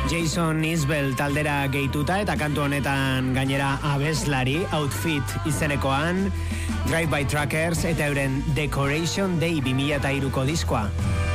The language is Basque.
Jason Isbell taldera gehituta eta kantu honetan gainera abeslari Outfit izenekoan, Drive by Truckers eta euren Decoration Day 2003ko diskoa.